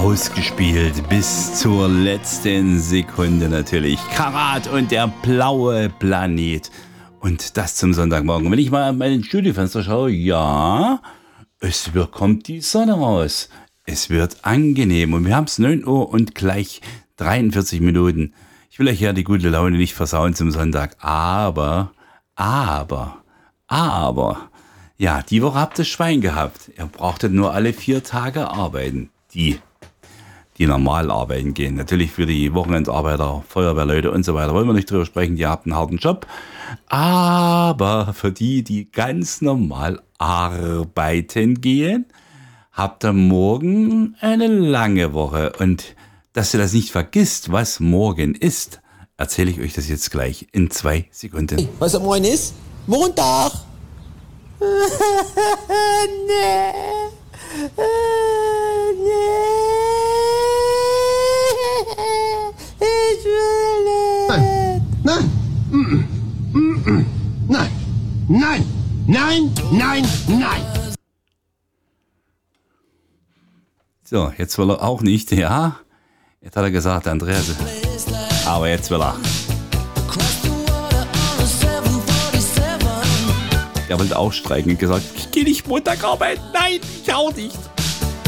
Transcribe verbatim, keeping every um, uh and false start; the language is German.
ausgespielt bis zur letzten Sekunde natürlich. Karat und der blaue Planet. Und das zum Sonntagmorgen. Wenn ich mal an mein Studiofenster schaue, ja, es wird, kommt die Sonne raus. Es wird angenehm. Und wir haben es neun Uhr und gleich dreiundvierzig Minuten. Ich will euch ja die gute Laune nicht versauen zum Sonntag. Aber, aber, aber, ja, die Woche habt ihr Schwein gehabt. Ihr brauchtet nur alle vier Tage arbeiten. Die, die normal arbeiten gehen. Natürlich für die Wochenendarbeiter, Feuerwehrleute und so weiter wollen wir nicht drüber sprechen. Die habt einen harten Job. Aber für die, die ganz normal arbeiten gehen, habt ihr morgen eine lange Woche. Und dass ihr das nicht vergisst, was morgen ist, erzähle ich euch das jetzt gleich in zwei Sekunden. Hey, was am Morgen ist? Montag! Nee. Nee. Ich will nicht. Nein. Nein. Mm-mm. Nein. Nein. Nein. Nein. Nein. So, jetzt will er auch nicht, ja. Jetzt hat er gesagt, Andreas. Aber jetzt will er. Er wollte auch streiken und gesagt, ich gehe nicht Montag arbeiten. Nein, ich auch nicht.